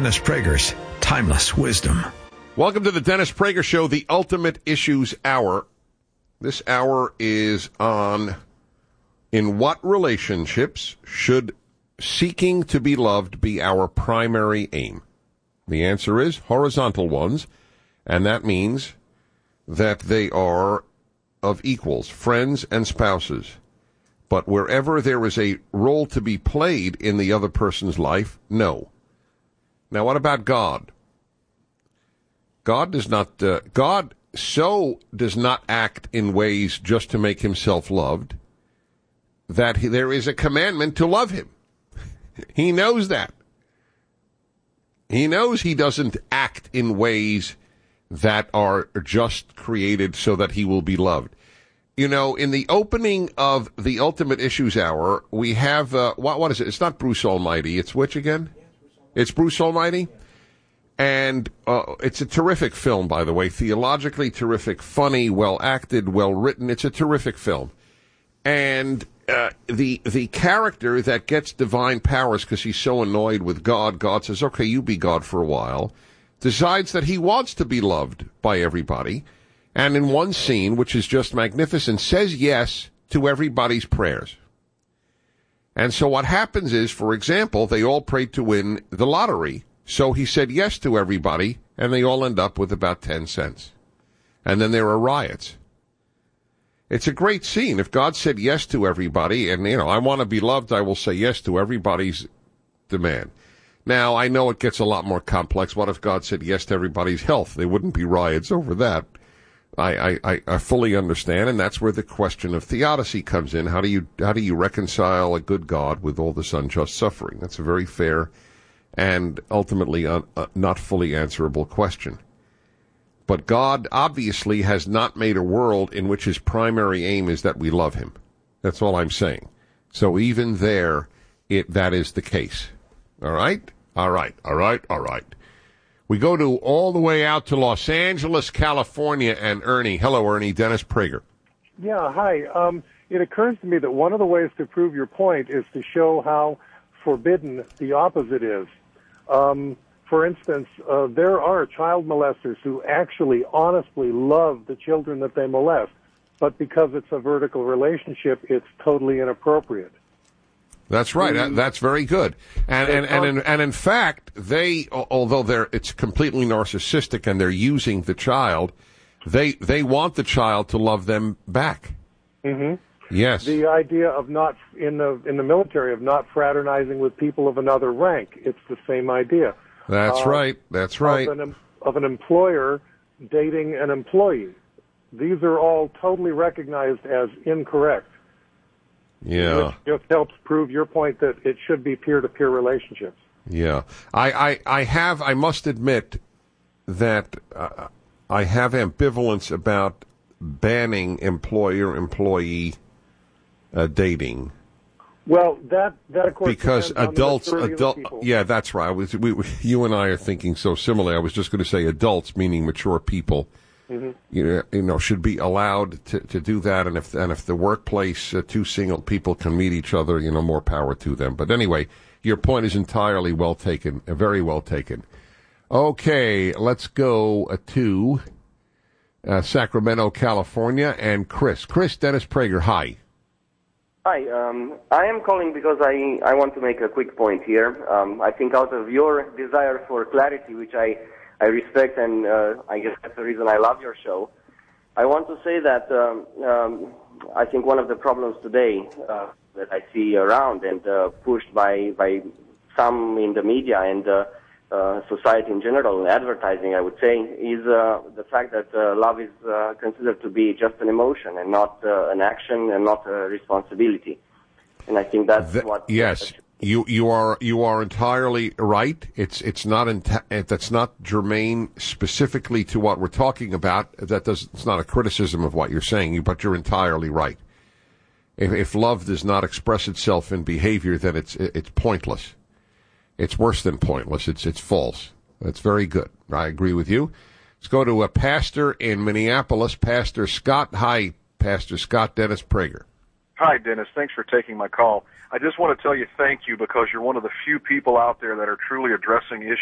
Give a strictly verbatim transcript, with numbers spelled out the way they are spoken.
Dennis Prager's timeless wisdom. Welcome to the Dennis Prager Show, the Ultimate Issues Hour. This hour is on in what relationships should seeking to be loved be our primary aim? The answer is horizontal ones, and that means that they are of equals, friends and spouses. But wherever there is a role to be played in the other person's life, no. Now, what about God? God does not, uh, God so does not act in ways just to make himself loved that he, there is a commandment to love him. He knows that. He knows he doesn't act in ways that are just created so that he will be loved. You know, in the opening of the Ultimate Issues Hour, we have, uh, what, what is it? It's not Bruce Almighty. It's which again? It's Bruce Almighty. And uh, it's a terrific film, by the way, theologically terrific, funny, well acted, well written. It's a terrific film. And uh, the the character that gets divine powers because he's so annoyed with God, God says, okay, you be God for a while, decides that he wants to be loved by everybody. And in one scene, which is just magnificent, says yes to everybody's prayers. And so what happens is, for example, they all prayed to win the lottery. So he said yes to everybody, and they all end up with about ten cents. And then there are riots. It's a great scene. If God said yes to everybody, and, you know, I want to be loved, I will say yes to everybody's demand. Now, I know it gets a lot more complex. What if God said yes to everybody's health? There wouldn't be riots over that. I, I, I fully understand, and that's where the question of theodicy comes in. How do you how do you reconcile a good God with all this unjust suffering? That's a very fair and ultimately un, uh, not fully answerable question. But God obviously has not made a world in which his primary aim is that we love him. That's all I'm saying. So even there, it that is the case. All right? All right, all right, all right. We go to all the way out to Los Angeles, California, and Ernie. Hello, Ernie. Dennis Prager. Yeah, hi. Um, it occurs to me that one of the ways to prove your point is to show how forbidden the opposite is. Um, for instance, uh, there are child molesters who actually honestly love the children that they molest, but because it's a vertical relationship, it's totally inappropriate. That's right. Mm-hmm. That's very good. And and and in, and in fact, they, although they're it's completely narcissistic and they're using the child, they they want the child to love them back. Mm-hmm. Yes. The idea of not in the in the military of not fraternizing with people of another rank. It's the same idea. That's uh, right. That's right. Of an, of an employer dating an employee. These are all totally recognized as incorrect. Yeah. Which just helps prove your point that it should be peer-to-peer relationships. Yeah. I, I, I have, I must admit that uh, I have ambivalence about banning employer-employee uh, dating. Well, that, that of course, because adults, adult, yeah, that's right. I was, we, we, you and I are thinking so similarly. I was just going to say adults, meaning mature people. Mm-hmm. You know, you know, should be allowed to, to do that, and if and if the workplace uh, two single people can meet each other, you know, more power to them. But anyway, your point is entirely well taken, uh, very well taken. Okay, let's go uh, to uh, Sacramento, California, and Chris. Chris, Dennis Prager, hi. Hi, um, I am calling because I I want to make a quick point here. Um, I think out of your desire for clarity, which I. I respect, and uh, I guess that's the reason I love your show. I want to say that um, um, I think one of the problems today uh, that I see around and uh, pushed by by some in the media and uh, uh, society in general, advertising, I would say, is uh, the fact that uh, love is uh, considered to be just an emotion and not uh, an action and not a responsibility. And I think that's the, what... Yes. You you are you are entirely right. It's it's not enta- that's not germane specifically to what we're talking about. That does it's not a criticism of what you're saying, but you're entirely right. If, if love does not express itself in behavior, then it's it's pointless. It's worse than pointless. It's it's false. That's very good. I agree with you. Let's go to a pastor in Minneapolis, Pastor Scott. Hi, Pastor Scott. Dennis Prager. Hi, Dennis. Thanks for taking my call. I just want to tell you thank you because you're one of the few people out there that are truly addressing issues